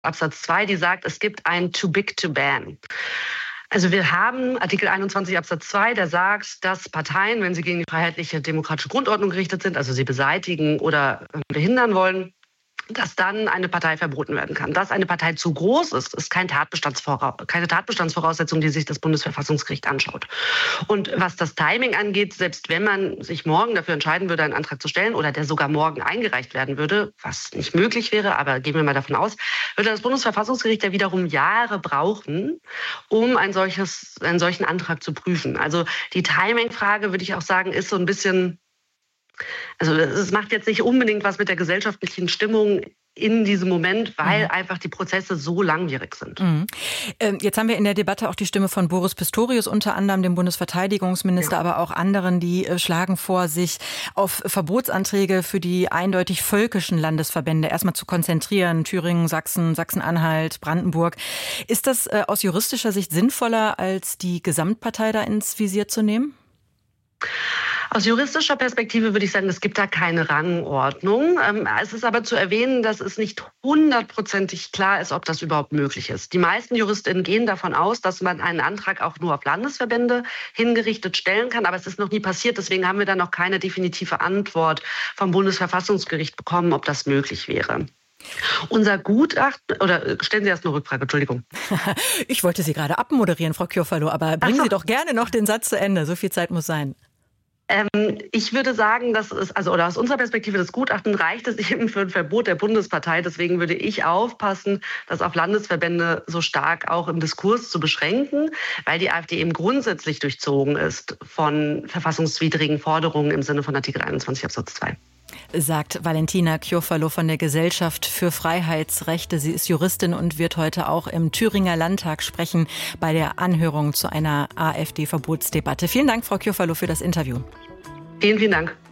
Absatz 2, die sagt, es gibt ein Too Big to Ban. Also wir haben Artikel 21 Absatz 2, der sagt, dass Parteien, wenn sie gegen die freiheitliche demokratische Grundordnung gerichtet sind, also sie beseitigen oder behindern wollen, dass dann eine Partei verboten werden kann. Dass eine Partei zu groß ist keine Tatbestandsvoraussetzung, die sich das Bundesverfassungsgericht anschaut. Und was das Timing angeht, selbst wenn man sich morgen dafür entscheiden würde, einen Antrag zu stellen oder der sogar morgen eingereicht werden würde, was nicht möglich wäre, aber gehen wir mal davon aus, würde das Bundesverfassungsgericht ja wiederum Jahre brauchen, um einen solchen Antrag zu prüfen. Also die Timing-Frage, würde ich auch sagen, ist so ein bisschen... Also es macht jetzt nicht unbedingt was mit der gesellschaftlichen Stimmung in diesem Moment, weil einfach die Prozesse so langwierig sind. Jetzt haben wir in der Debatte auch die Stimme von Boris Pistorius, unter anderem dem Bundesverteidigungsminister, aber auch anderen, die schlagen vor, sich auf Verbotsanträge für die eindeutig völkischen Landesverbände erstmal zu konzentrieren. Thüringen, Sachsen, Sachsen-Anhalt, Brandenburg. Ist das aus juristischer Sicht sinnvoller, als die Gesamtpartei da ins Visier zu nehmen? Aus juristischer Perspektive würde ich sagen, es gibt da keine Rangordnung. Es ist aber zu erwähnen, dass es nicht 100%ig klar ist, ob das überhaupt möglich ist. Die meisten JuristInnen gehen davon aus, dass man einen Antrag auch nur auf Landesverbände hingerichtet stellen kann. Aber es ist noch nie passiert. Deswegen haben wir da noch keine definitive Antwort vom Bundesverfassungsgericht bekommen, ob das möglich wäre. Unser Gutachten, oder stellen Sie erst eine Rückfrage, Entschuldigung. Ich wollte Sie gerade abmoderieren, Frau Kyofalo, aber bringen Sie doch gerne noch den Satz zu Ende. So viel Zeit muss sein. Ich würde sagen, dass oder aus unserer Perspektive das Gutachten reicht es eben für ein Verbot der Bundespartei. Deswegen würde ich aufpassen, das auf Landesverbände so stark auch im Diskurs zu beschränken, weil die AfD eben grundsätzlich durchzogen ist von verfassungswidrigen Forderungen im Sinne von Artikel 21 Absatz 2. Sagt Valentina Kyofalo von der Gesellschaft für Freiheitsrechte. Sie ist Juristin und wird heute auch im Thüringer Landtag sprechen bei der Anhörung zu einer AfD-Verbotsdebatte. Vielen Dank, Frau Kyofalo, für das Interview. Vielen Dank.